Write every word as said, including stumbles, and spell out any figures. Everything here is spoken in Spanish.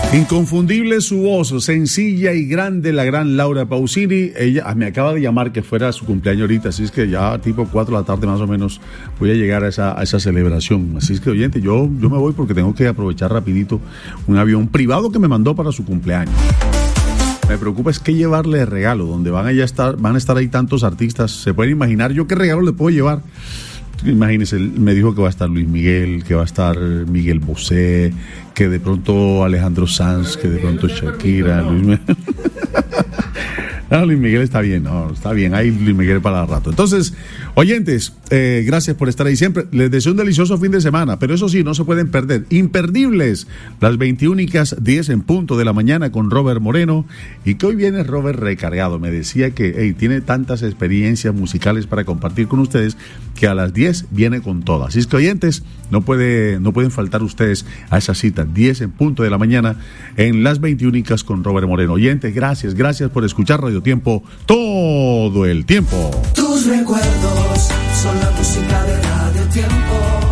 Inconfundible su voz, sencilla y grande, la gran Laura Pausini. Ella me acaba de llamar que fuera su cumpleaños ahorita, así es que ya tipo cuatro de la tarde más o menos voy a llegar a esa, a esa celebración. Así es que, oyente, yo, yo me voy porque tengo que aprovechar rapidito un avión privado que me mandó para su cumpleaños. Me preocupa es qué llevarle de regalo, donde van a, ya estar, van a estar ahí tantos artistas. ¿Se pueden imaginar yo qué regalo le puedo llevar? Imagínense, me dijo que va a estar Luis Miguel, que va a estar Miguel Bosé, que de pronto Alejandro Sanz, que de pronto Shakira, Luis Miguel. No, Luis Miguel está bien, no, está bien, hay Luis Miguel para el rato. Entonces, oyentes, eh, gracias por estar ahí siempre. Les deseo un delicioso fin de semana, pero eso sí, no se pueden perder. Imperdibles, las veintiúnicas diez en punto de la mañana con Robert Moreno. Y que hoy viene Robert recargado. Me decía que hey, tiene tantas experiencias musicales para compartir con ustedes que a las diez viene con todas. Así es que, oyentes, no, puede, no pueden faltar ustedes a esa cita, diez en punto de la mañana en las veintiúnicas con Robert Moreno. Oyentes, gracias, gracias por escuchar Radio Tiempo todo el tiempo. Tus recuerdos son la música de Radio Tiempo.